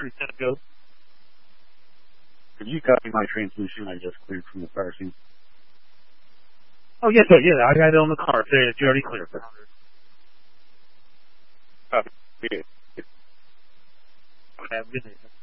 10 ago. Could you copy my transmission I just cleared from the fire scene? Oh, yes, sir. Yeah, I got it on the car. Say that you already cleared. Yeah. Have a good day, sir.